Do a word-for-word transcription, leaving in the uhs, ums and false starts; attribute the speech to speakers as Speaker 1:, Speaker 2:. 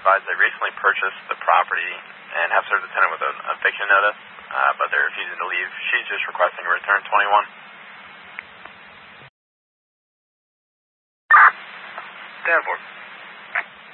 Speaker 1: advised they recently purchased the property and have served the tenant with an eviction notice, uh, but they're refusing to leave. She's just requesting a return twenty-one.
Speaker 2: Danforth.